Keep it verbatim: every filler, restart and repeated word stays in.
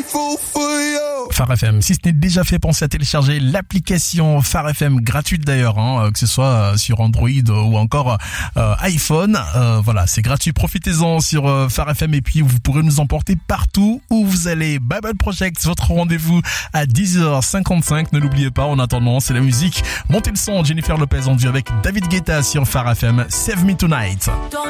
grateful for you. Phare F M, si ce n'est déjà fait, pensez à télécharger l'application Phare F M, gratuite d'ailleurs, hein, que ce soit sur Android ou encore euh, iPhone. Euh, voilà, c'est gratuit, profitez-en sur euh, Phare F M et puis vous pourrez nous emporter partout où vous allez. Bible Project, votre rendez-vous à dix heures cinquante-cinq, ne l'oubliez pas. En attendant, c'est la musique. Montez le son, Jennifer Lopez en duo avec David Guetta sur Phare F M, Save Me Tonight.